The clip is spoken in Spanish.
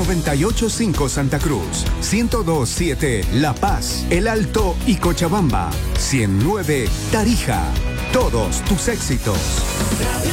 985 Santa Cruz, 1027 La Paz, El Alto y Cochabamba, 109 Tarija. Todos tus éxitos.